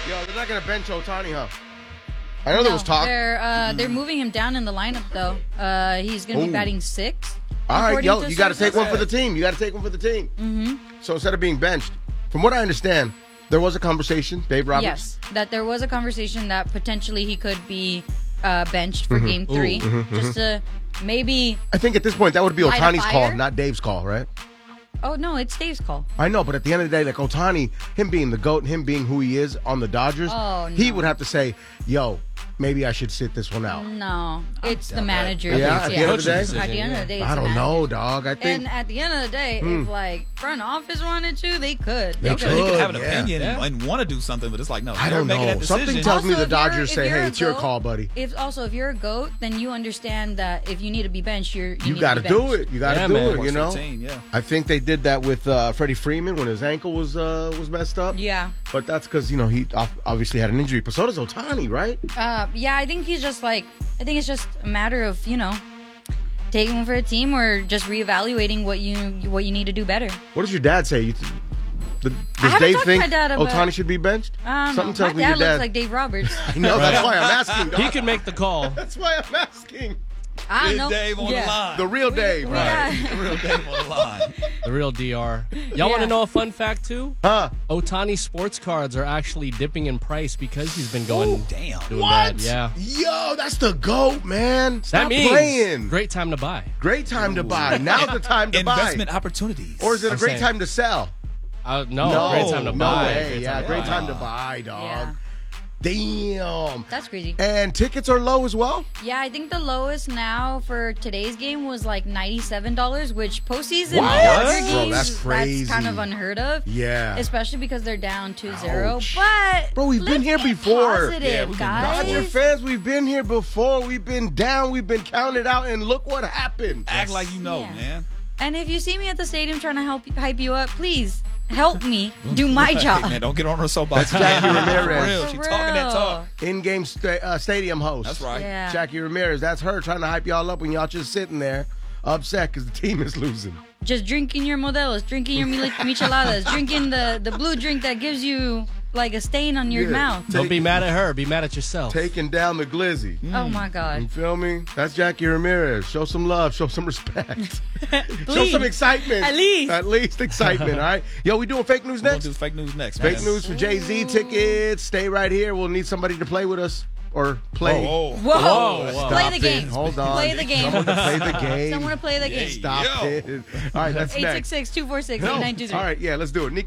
Yo, they're not going to bench Ohtani, huh? I know there was talk. They're moving him down in the lineup, though. He's going to be batting 6. All right, yo, you got to take one for the team. Mm-hmm. So instead of being benched, from what I understand, there was a conversation, Dave Roberts. Yes, that there was a conversation that potentially he could be benched for Game 3. Just to maybe... I think at this point, that would be light a Ohtani's fire. call, not Dave's call, right? Oh, no, it's Dave's call. I know, but at the end of the day, like Ohtani, him being the GOAT, him being who he is on the Dodgers, he would have to say, yo, maybe I should sit this one out. No, it's the manager. Yeah, at the end of the day? At the end of the day, it's I the don't know, manager. dog. I think... And at the end of the day, if like front office wanted to, they could. They They could. could have an Yeah. opinion and want to do something, but it's like, no, I they're don't making know. that decision. Something tells me Also, the if you're- Dodgers if say, you're hey, a it's your GOAT, call, buddy. If you're a GOAT, then you understand that if you need to be benched, you got to do it. You got to do it, Works you for know? the team, yeah. I think they did that with Freddie Freeman when his ankle was messed up. Yeah. But that's because, you know, he obviously had an injury. But so does Ohtani, right? Yeah, I think he's just like, I think it's just a matter of, you know, taking one for a team or just reevaluating what you need to do better. What does your dad say? Does haven't Dave talked to think my dad about- Ohtani should be benched? I don't Something know. tells My me your dad dad. looks like Dave Roberts. I know, that's why I'm asking. Dog. He can make the call. That's why I'm asking. I Is don't know. Dave on the line? The real Dave, right? The real Dave on the line. The real DR. Y'all want to know a fun fact, too? Huh? Ohtani sports cards are actually dipping in price because he's been going Damn. doing What? bad. Yeah. Yo, that's the GOAT, man. Stop That means playing. great time to buy. Great time to buy. Now's the time to Investment buy. opportunities. Or is it a I'm great saying- time to sell? No, great time to no buy. way. Great Yeah, time to great buy. time to buy, dog. Yeah. Damn. That's crazy. And tickets are low as well? Yeah, I think the lowest now for today's game was like $97, which postseason What? Dodger Bro, games, that's crazy. kind of unheard of. Yeah. Especially because they're down 2-0. Ouch. But Bro, we've been let's here get before. Positive, Yeah, we've been guys. Dodger fans, we've been here before. We've been down. We've been counted out. And look what happened. Act like you know, Yeah. man. And if you see me at the stadium trying to hype you up, please help me do my job. Hey, man, don't get on her soapbox. That's Jackie For Ramirez. real. She talking that talk. In-game stadium host. That's right. Yeah. Jackie Ramirez. That's her trying to hype y'all up when y'all just sitting there upset because the team is losing. Just drinking your Modelos, drinking your micheladas, drinking the blue drink that gives you like a stain on your Yeah. mouth. Don't be mad at her. Be mad at yourself. Taking down the glizzy. Oh my You God. feel me? That's Jackie Ramirez. Show some love. Show some respect. Show Please. some excitement. At least. At least excitement, all right? Yo, we doing fake news We're gonna next? do fake news next. Fake man. news for Jay-Z tickets. Stay right here. We'll need somebody to play with us. Or play. Oh, Whoa. Whoa. Play Stop the it. game. Hold on. Play the game. Someone to play the game. Someone to play the game. Stop Yo. it. All right, that's next. 866-246-8920. All right, yeah, let's do it. Nico